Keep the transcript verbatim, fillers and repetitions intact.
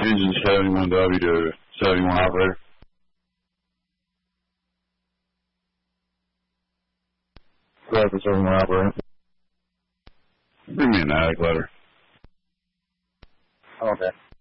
Engine seventy-one W to seventy-one operator. Copy, seventy-one operator. Bring me an attic letter. Okay.